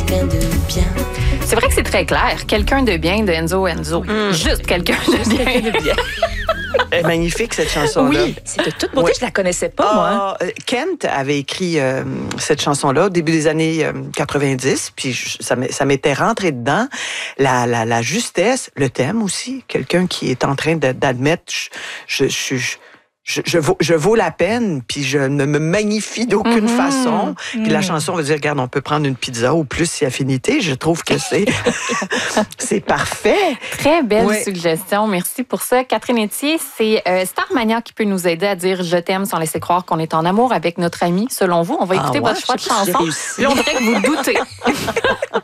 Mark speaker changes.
Speaker 1: quelqu'un de bien.
Speaker 2: C'est vrai que c'est très clair. Quelqu'un de bien de Enzo Enzo. Juste quelqu'un de bien.
Speaker 3: Elle est magnifique, cette chanson-là.
Speaker 2: Oui.
Speaker 4: C'est de toute beauté, je la connaissais pas, moi.
Speaker 3: Kent avait écrit cette chanson-là au début des années 90, puis ça m'était rentré dedans. La justesse, le thème aussi, quelqu'un qui est en train d'admettre, je vaux la peine, puis je ne me magnifie d'aucune façon. Puis la chanson veut dire, regarde, on peut prendre une pizza ou plus si affinité. Je trouve que c'est parfait.
Speaker 2: Très belle suggestion. Merci pour ça. Catherine Etier, c'est Starmania qui peut nous aider à dire « Je t'aime » sans laisser croire qu'on est en amour avec notre ami. Selon vous, on va écouter votre choix de chanson. Puis on dirait que vous doutez.